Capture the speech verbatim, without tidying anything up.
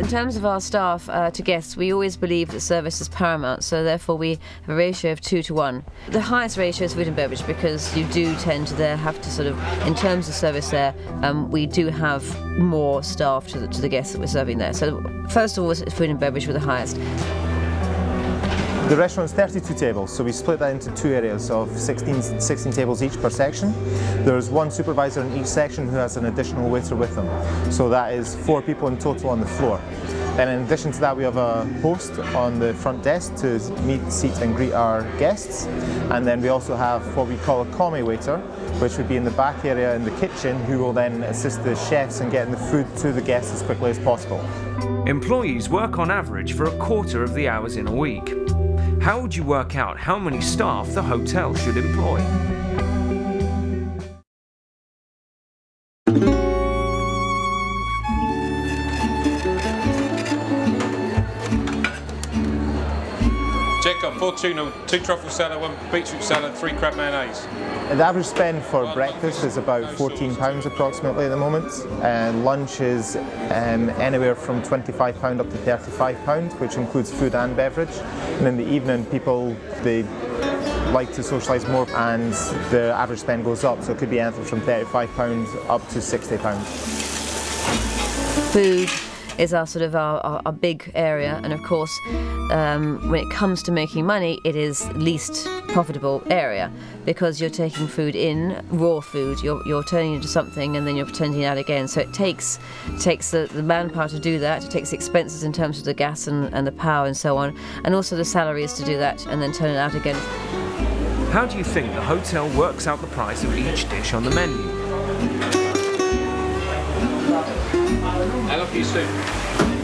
In terms of our staff uh, to guests, we always believe that service is paramount, so therefore we have a ratio of two to one. The highest ratio is food and beverage because you do tend to there have to sort of, in terms of service there, um, we do have more staff to the, to the guests that we're serving there. So first of all, it's food and beverage with the highest. The restaurant's thirty-two tables, so we split that into two areas of sixteen, sixteen tables each per section. There's one supervisor in each section who has an additional waiter with them. So that is four people in total on the floor. Then in addition to that, we have a host on the front desk to meet, seat and greet our guests. And then we also have what we call a commis waiter, which would be in the back area in the kitchen, who will then assist the chefs in getting the food to the guests as quickly as possible. Employees work on average for a quarter of the hours in a week. How would you work out how many staff the hotel should employ? Check on four tuna, two truffle salad, one beetroot salad, three crab mayonnaise. The average spend for breakfast is about fourteen pounds approximately at the moment, and lunch is um, anywhere from twenty-five pounds up to thirty-five pounds, which includes food and beverage. And in the evening, people they like to socialise more, and the average spend goes up, so it could be anything from thirty-five pounds up to sixty pounds. Food is our sort of our, our, our big area, and of course um, when it comes to making money, it is least profitable area because you're taking food in, raw food, you're, you're turning it into something and then you're pretending it out again. So it takes takes the, the manpower to do that, it takes the expenses in terms of the gas and, and the power and so on, and also the salaries to do that and then turn it out again. How do you think the hotel works out the price of each dish on the menu? I love you soon.